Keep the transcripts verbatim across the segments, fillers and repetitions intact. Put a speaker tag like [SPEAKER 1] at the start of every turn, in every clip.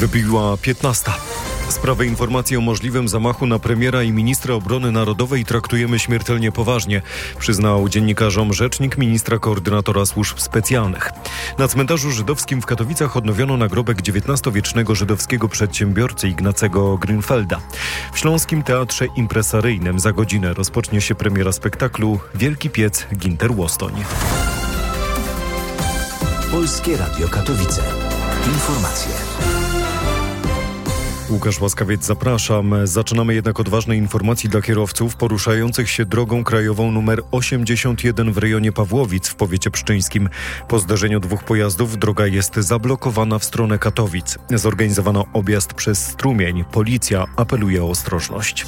[SPEAKER 1] Wybiła piętnasta. Sprawę informacji o możliwym zamachu na premiera i ministra obrony narodowej traktujemy śmiertelnie poważnie, przyznał dziennikarzom rzecznik ministra koordynatora służb specjalnych. Na cmentarzu żydowskim w Katowicach odnowiono nagrobek dziewiętnastowiecznego żydowskiego przedsiębiorcy Ignacego Grünfelda. W Śląskim Teatrze Impresaryjnym za godzinę rozpocznie się premiera spektaklu Wielki Piec Ginter Łostoń.
[SPEAKER 2] Polskie Radio Katowice. Informacje.
[SPEAKER 1] Łukasz Łaskawiec, zapraszam. Zaczynamy jednak od ważnej informacji dla kierowców poruszających się drogą krajową numer osiemdziesiąt jeden w rejonie Pawłowic w powiecie pszczyńskim. Po zdarzeniu dwóch pojazdów droga jest zablokowana w stronę Katowic. Zorganizowano objazd przez strumień. Policja apeluje o ostrożność.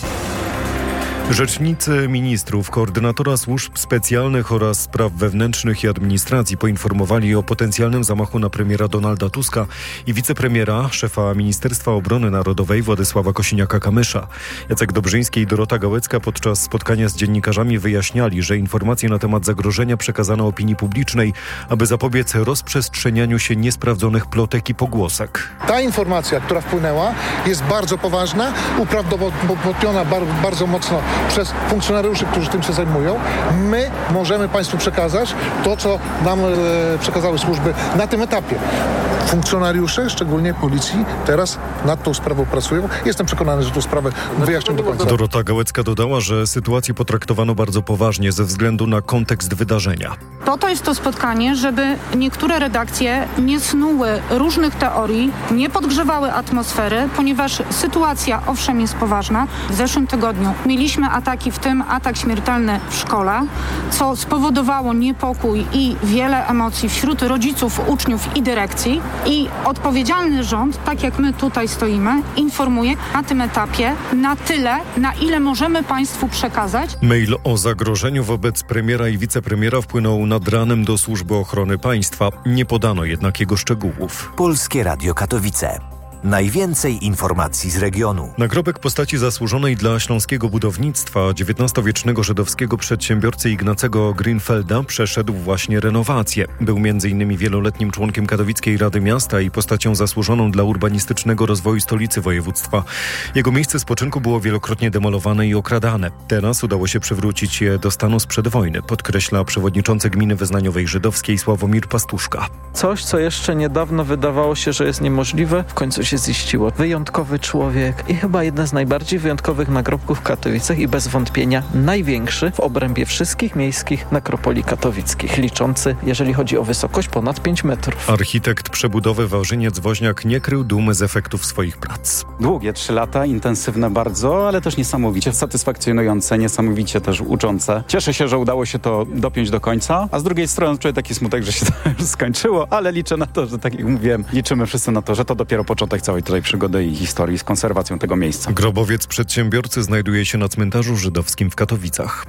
[SPEAKER 1] Rzecznicy ministrów, koordynatora służb specjalnych oraz spraw wewnętrznych i administracji poinformowali o potencjalnym zamachu na premiera Donalda Tuska i wicepremiera, szefa Ministerstwa Obrony Narodowej Władysława Kosiniaka-Kamysza. Jacek Dobrzyński i Dorota Gałecka podczas spotkania z dziennikarzami wyjaśniali, że informacje na temat zagrożenia przekazano opinii publicznej, aby zapobiec rozprzestrzenianiu się niesprawdzonych plotek i pogłosek.
[SPEAKER 3] Ta informacja, która wpłynęła, jest bardzo poważna, uprawdopodobniona bar- bardzo mocno przez funkcjonariuszy, którzy tym się zajmują. My możemy Państwu przekazać to, co nam e, przekazały służby na tym etapie. Funkcjonariusze, szczególnie policji, teraz nad tą sprawą pracują. Jestem przekonany, że tę sprawę wyjaśnią do końca.
[SPEAKER 1] Dorota Gałecka dodała, że sytuację potraktowano bardzo poważnie ze względu na kontekst wydarzenia.
[SPEAKER 4] Po to jest to spotkanie, żeby niektóre redakcje nie snuły różnych teorii, nie podgrzewały atmosfery, ponieważ sytuacja owszem jest poważna. W zeszłym tygodniu mieliśmy ataki, w tym atak śmiertelny w szkole, co spowodowało niepokój i wiele emocji wśród rodziców, uczniów i dyrekcji. I odpowiedzialny rząd, tak jak my tutaj stoimy, informuje na tym etapie na tyle, na ile możemy Państwu przekazać.
[SPEAKER 1] Mail o zagrożeniu wobec premiera i wicepremiera wpłynął nad ranem do Służby Ochrony Państwa. Nie podano jednak jego szczegółów.
[SPEAKER 2] Polskie Radio Katowice. Najwięcej informacji z regionu.
[SPEAKER 1] Nagrobek postaci zasłużonej dla śląskiego budownictwa dziewiętnastowiecznego żydowskiego przedsiębiorcy Ignacego Grünfelda przeszedł właśnie renowację. Był między innymi wieloletnim członkiem Katowickiej Rady Miasta i postacią zasłużoną dla urbanistycznego rozwoju stolicy województwa. Jego miejsce spoczynku było wielokrotnie demolowane i okradane. Teraz udało się przywrócić je do stanu sprzed wojny, podkreśla przewodniczący Gminy Wyznaniowej Żydowskiej Sławomir Pastuszka.
[SPEAKER 5] Coś, co jeszcze niedawno wydawało się, że jest niemożliwe, w końcu się ziściło. Wyjątkowy człowiek i chyba jedna z najbardziej wyjątkowych nagrobków w Katowicach i bez wątpienia największy w obrębie wszystkich miejskich nekropolii katowickich, liczący, jeżeli chodzi o wysokość, ponad pięć metrów.
[SPEAKER 1] Architekt przebudowy Wawrzyniec-Woźniak nie krył dumy z efektów swoich prac.
[SPEAKER 6] Długie trzy lata, intensywne bardzo, ale też niesamowicie satysfakcjonujące, niesamowicie też uczące. Cieszę się, że udało się to dopiąć do końca, a z drugiej strony czuję taki smutek, że się to już skończyło, ale liczę na to, że tak jak mówiłem, liczymy wszyscy na to, że to dopiero początek całej tutaj przygody i historii z konserwacją tego miejsca.
[SPEAKER 1] Grobowiec przedsiębiorcy znajduje się na cmentarzu żydowskim w Katowicach.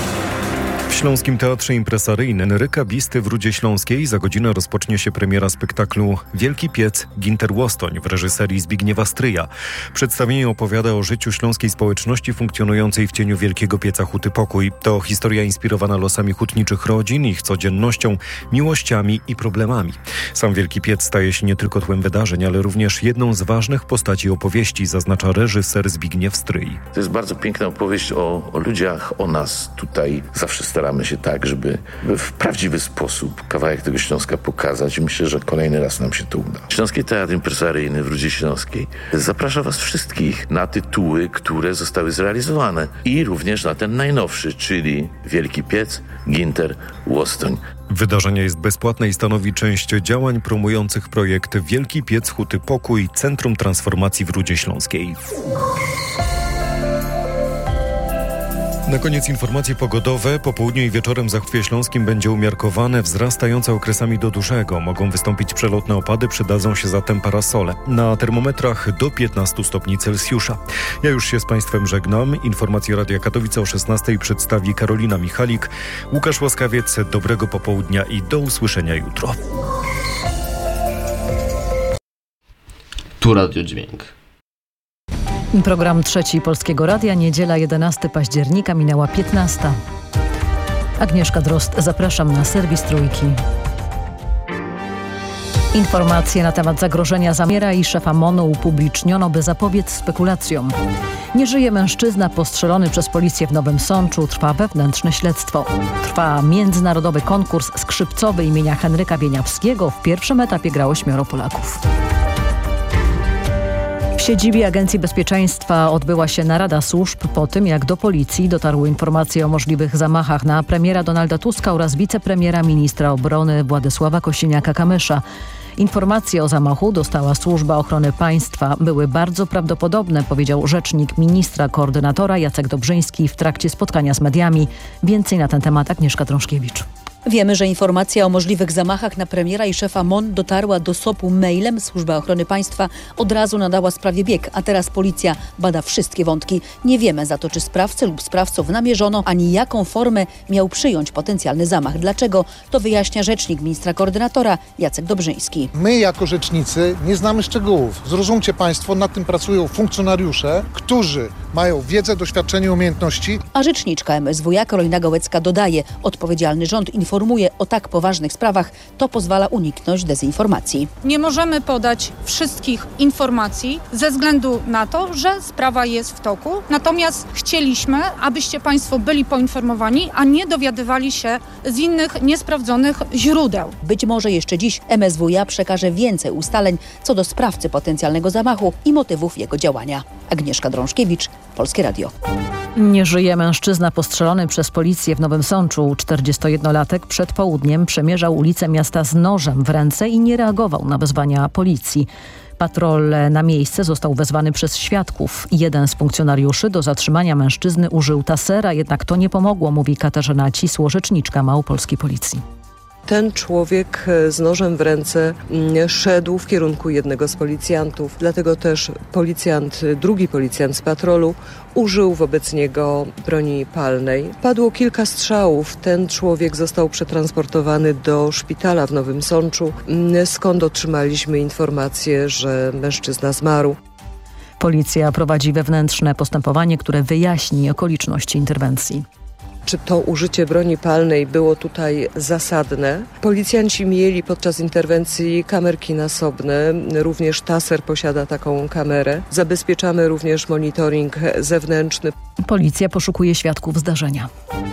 [SPEAKER 1] W Śląskim Teatrze Impresaryjnym Ryka Bisty w Rudzie Śląskiej za godzinę rozpocznie się premiera spektaklu Wielki Piec Ginter Łostoń w reżyserii Zbigniewa Stryja. Przedstawienie opowiada o życiu śląskiej społeczności funkcjonującej w cieniu Wielkiego Pieca Huty Pokój. To historia inspirowana losami hutniczych rodzin, ich codziennością, miłościami i problemami. Sam Wielki Piec staje się nie tylko tłem wydarzeń, ale również jedną z ważnych postaci opowieści, zaznacza reżyser Zbigniew Stryj.
[SPEAKER 7] To jest bardzo piękna opowieść o, o ludziach, o nas tutaj. Zawsze staramy się tak, żeby w prawdziwy sposób kawałek tego Śląska pokazać i myślę, że kolejny raz nam się to uda. Śląski Teatr Impresaryjny w Rudzie Śląskiej zaprasza Was wszystkich na tytuły, które zostały zrealizowane i również na ten najnowszy, czyli Wielki Piec Ginter Łostoń.
[SPEAKER 1] Wydarzenie jest bezpłatne i stanowi część działań promujących projekt Wielki Piec Huty Pokój Centrum Transformacji w Rudzie Śląskiej. Na koniec informacje pogodowe. Po południu i wieczorem w Zachwycie Śląskim będzie umiarkowane, wzrastające okresami do dużego. Mogą wystąpić przelotne opady, przydadzą się zatem parasole. Na termometrach do piętnastu stopni Celsjusza. Ja już się z Państwem żegnam. Informacje Radia Katowice o szesnastej przedstawi Karolina Michalik. Łukasz Łaskawiec, dobrego popołudnia i do usłyszenia jutro.
[SPEAKER 8] Tu Radio Dźwięk.
[SPEAKER 9] Program Trzeci Polskiego Radia, niedziela jedenastego października, minęła piętnasta. Agnieszka Drozd, zapraszam na serwis Trójki. Informacje na temat zagrożenia Zamera i szefa M O N-u upubliczniono, by zapobiec spekulacjom. Nie żyje mężczyzna postrzelony przez policję w Nowym Sączu. Trwa wewnętrzne śledztwo. Trwa międzynarodowy konkurs skrzypcowy imienia Henryka Wieniawskiego. W pierwszym etapie grało ośmioro Polaków. W siedzibie Agencji Bezpieczeństwa odbyła się narada służb po tym, jak do policji dotarły informacje o możliwych zamachach na premiera Donalda Tuska oraz wicepremiera ministra obrony Władysława Kosiniaka-Kamysza. Informacje o zamachu dostała Służba Ochrony Państwa. Były bardzo prawdopodobne, powiedział rzecznik ministra koordynatora Jacek Dobrzyński w trakcie spotkania z mediami. Więcej na ten temat Agnieszka Drążkiewicz.
[SPEAKER 10] Wiemy, że informacja o możliwych zamachach na premiera i szefa M O N dotarła do S O P-u mailem. Służba Ochrony Państwa od razu nadała sprawie bieg, a teraz policja bada wszystkie wątki. Nie wiemy za to, czy sprawcę lub sprawców namierzono, ani jaką formę miał przyjąć potencjalny zamach. Dlaczego? To wyjaśnia rzecznik ministra koordynatora Jacek Dobrzyński.
[SPEAKER 3] My jako rzecznicy nie znamy szczegółów. Zrozumcie Państwo, nad tym pracują funkcjonariusze, którzy mają wiedzę, doświadczenie, umiejętności.
[SPEAKER 10] A rzeczniczka M S W ja Karolina Gałecka dodaje, odpowiedzialny rząd informuje o tak poważnych sprawach, to pozwala uniknąć dezinformacji.
[SPEAKER 4] Nie możemy podać wszystkich informacji ze względu na to, że sprawa jest w toku. Natomiast chcieliśmy, abyście Państwo byli poinformowani, a nie dowiadywali się z innych niesprawdzonych źródeł.
[SPEAKER 10] Być może jeszcze dziś M S W ja przekaże więcej ustaleń co do sprawcy potencjalnego zamachu i motywów jego działania. Agnieszka Drążkiewicz, Polskie Radio.
[SPEAKER 9] Nie żyje mężczyzna postrzelony przez policję w Nowym Sączu. czterdziestojednolatek przed południem przemierzał ulicę miasta z nożem w ręce i nie reagował na wezwania policji. Patrol na miejsce został wezwany przez świadków. Jeden z funkcjonariuszy do zatrzymania mężczyzny użył tasera, jednak to nie pomogło, mówi Katarzyna Cisło, rzeczniczka małopolskiej policji.
[SPEAKER 11] Ten człowiek z nożem w ręce szedł w kierunku jednego z policjantów. Dlatego też policjant, drugi policjant z patrolu użył wobec niego broni palnej. Padło kilka strzałów. Ten człowiek został przetransportowany do szpitala w Nowym Sączu, skąd otrzymaliśmy informację, że mężczyzna zmarł.
[SPEAKER 9] Policja prowadzi wewnętrzne postępowanie, które wyjaśni okoliczności interwencji.
[SPEAKER 11] Czy to użycie broni palnej było tutaj zasadne? Policjanci mieli podczas interwencji kamerki nasobne, również taser posiada taką kamerę. Zabezpieczamy również monitoring zewnętrzny.
[SPEAKER 9] Policja poszukuje świadków zdarzenia.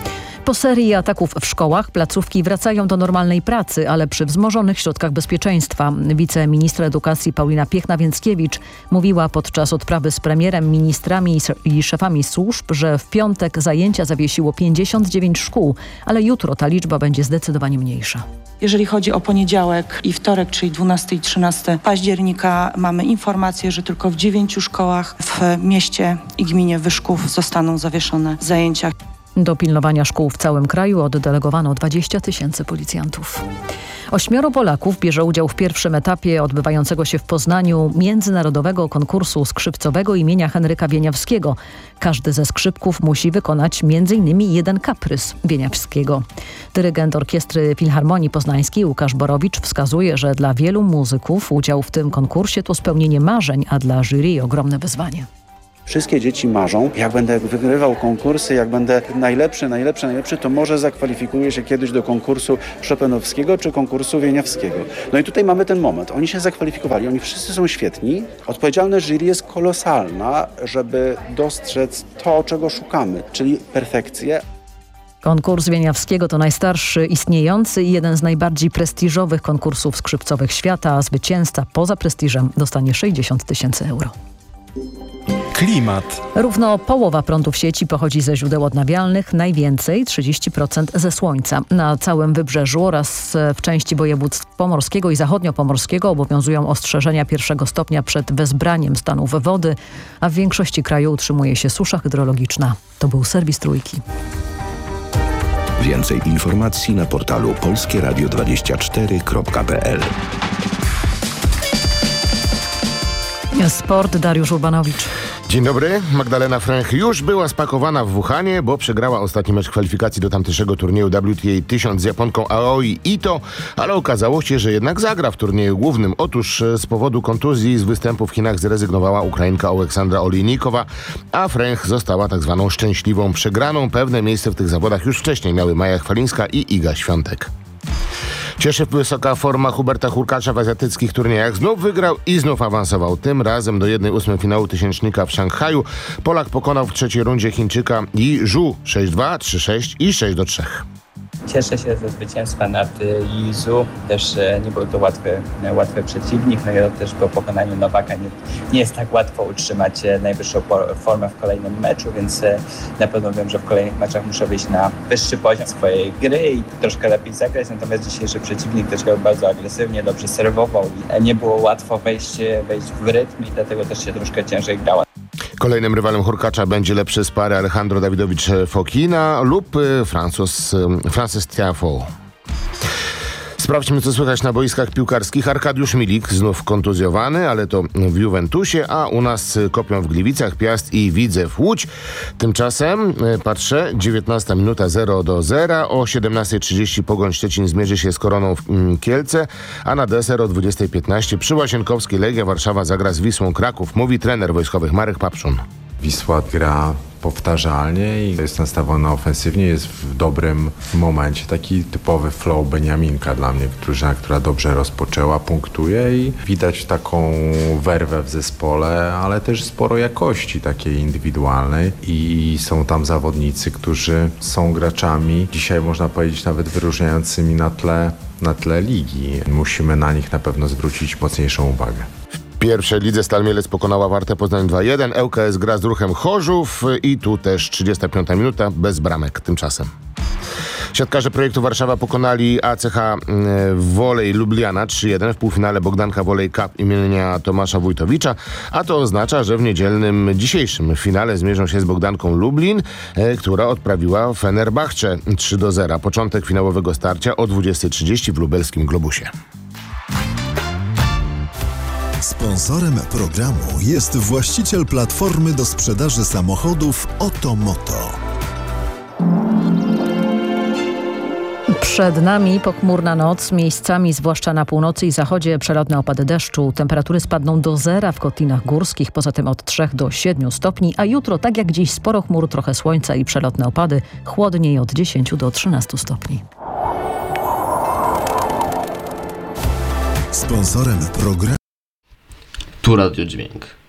[SPEAKER 9] Po serii ataków w szkołach placówki wracają do normalnej pracy, ale przy wzmożonych środkach bezpieczeństwa. Wiceministra edukacji Paulina Piechna-Więckiewicz mówiła podczas odprawy z premierem, ministrami i szefami służb, że w piątek zajęcia zawiesiło pięćdziesiąt dziewięć szkół, ale jutro ta liczba będzie zdecydowanie mniejsza.
[SPEAKER 12] Jeżeli chodzi o poniedziałek i wtorek, czyli dwunastego i trzynastego października, mamy informację, że tylko w dziewięciu szkołach w mieście i gminie Wyszków zostaną zawieszone zajęcia.
[SPEAKER 9] Do pilnowania szkół w całym kraju oddelegowano dwadzieścia tysięcy policjantów. Ośmioro Polaków bierze udział w pierwszym etapie odbywającego się w Poznaniu międzynarodowego konkursu skrzypcowego imienia Henryka Wieniawskiego. Każdy ze skrzypków musi wykonać między innymi jeden kaprys Wieniawskiego. Dyrygent Orkiestry Filharmonii Poznańskiej Łukasz Borowicz wskazuje, że dla wielu muzyków udział w tym konkursie to spełnienie marzeń, a dla jury ogromne wyzwanie.
[SPEAKER 13] Wszystkie dzieci marzą, jak będę wygrywał konkursy, jak będę najlepszy, najlepszy, najlepszy, to może zakwalifikuję się kiedyś do konkursu Chopinowskiego czy konkursu Wieniawskiego. No i tutaj mamy ten moment. Oni się zakwalifikowali, oni wszyscy są świetni. Odpowiedzialność jury jest kolosalna, żeby dostrzec to, czego szukamy, czyli perfekcję.
[SPEAKER 9] Konkurs Wieniawskiego to najstarszy istniejący i jeden z najbardziej prestiżowych konkursów skrzypcowych świata, a zwycięzca poza prestiżem dostanie sześćdziesiąt tysięcy euro.
[SPEAKER 14] Klimat.
[SPEAKER 9] Równo połowa prądu w sieci pochodzi ze źródeł odnawialnych, najwięcej trzydzieści procent ze słońca. Na całym wybrzeżu oraz w części województw pomorskiego i zachodniopomorskiego obowiązują ostrzeżenia pierwszego stopnia przed wezbraniem stanów wody, a w większości kraju utrzymuje się susza hydrologiczna. To był serwis Trójki.
[SPEAKER 15] Więcej informacji na portalu polskie radio dwadzieścia cztery kropka p l.
[SPEAKER 9] Sport, Dariusz Urbanowicz.
[SPEAKER 16] Dzień dobry. Magdalena Fręch już była spakowana w Wuhanie, bo przegrała ostatni mecz kwalifikacji do tamtejszego turnieju W T A tysiąc z Japonką Aoi Ito, ale okazało się, że jednak zagra w turnieju głównym. Otóż z powodu kontuzji z występu w Chinach zrezygnowała Ukrainka Oleksandra Olejnikowa, a Fręch została tak zwaną szczęśliwą przegraną. Pewne miejsce w tych zawodach już wcześniej miały Maja Chwalińska i Iga Świątek. Cieszy wysoka forma Huberta Hurkacza w azjatyckich turniejach. Znów wygrał i znów awansował. Tym razem do jednej ósmej finału tysięcznika w Szanghaju. Polak pokonał w trzeciej rundzie Chińczyka Yi Zhu sześć dwa, trzy sześć i sześć do trzech.
[SPEAKER 14] Cieszę się ze zwycięstwa nad Yi Zhu. Też nie był to łatwy, łatwy przeciwnik. No i też po pokonaniu Nowaka nie, nie jest tak łatwo utrzymać najwyższą formę w kolejnym meczu, więc na pewno wiem, że w kolejnych meczach muszę wyjść na wyższy poziom swojej gry i troszkę lepiej zagrać. Natomiast dzisiejszy przeciwnik też grał bardzo agresywnie, dobrze serwował i nie było łatwo wejść, wejść w rytm i dlatego też się troszkę ciężej grała.
[SPEAKER 16] Kolejnym rywalem Hurkacza będzie lepszy z pary Alejandro Dawidowicz-Fokina lub Francuz, Francis Tiafoe. Sprawdźmy, co słychać na boiskach piłkarskich. Arkadiusz Milik znów kontuzjowany, ale to w Juventusie, a u nas kopią w Gliwicach Piast i Widzew Łódź. Tymczasem, patrzę, dziewiętnasta minuta zero do zera. O siedemnasta trzydzieści Pogoń Szczecin zmierzy się z Koroną w Kielce, a na deser o dwudziesta piętnaście przy Łazienkowskiej Legia Warszawa zagra z Wisłą Kraków, mówi trener wojskowych Marek Papszun.
[SPEAKER 17] Wisła gra powtarzalnie i jest nastawiona ofensywnie, jest w dobrym momencie. Taki typowy flow Beniaminka dla mnie, drużyna, która dobrze rozpoczęła, punktuje i widać taką werwę w zespole, ale też sporo jakości takiej indywidualnej i są tam zawodnicy, którzy są graczami, dzisiaj można powiedzieć nawet wyróżniającymi na tle, na tle ligi. Musimy na nich na pewno zwrócić mocniejszą uwagę.
[SPEAKER 16] W pierwszej lidze Stal Mielec pokonała Wartę Poznań dwa jeden. L K S gra z Ruchem Chorzów i tu też trzydziesta piąta minuta bez bramek tymczasem. Siatkarze projektu Warszawa pokonali A C H Wolej Lubliana trzy jeden w półfinale Bogdanka Wolej Cup imienia Tomasza Wójtowicza, a to oznacza, że w niedzielnym dzisiejszym finale zmierzą się z Bogdanką Lublin, która odprawiła Fenerbahce trzy do zera. Początek finałowego starcia o dwudziesta trzydzieści w lubelskim Globusie.
[SPEAKER 18] Sponsorem programu jest właściciel platformy do sprzedaży samochodów Otomoto.
[SPEAKER 9] Przed nami pochmurna noc, miejscami, zwłaszcza na północy i zachodzie, przelotne opady deszczu. Temperatury spadną do zera w Kotlinach Górskich, poza tym od trzech do siedmiu stopni, a jutro, tak jak dziś, sporo chmur, trochę słońca i przelotne opady, chłodniej od dziesięciu do trzynastu stopni.
[SPEAKER 18] Sponsorem programu
[SPEAKER 8] Tu Radio Dźwięk.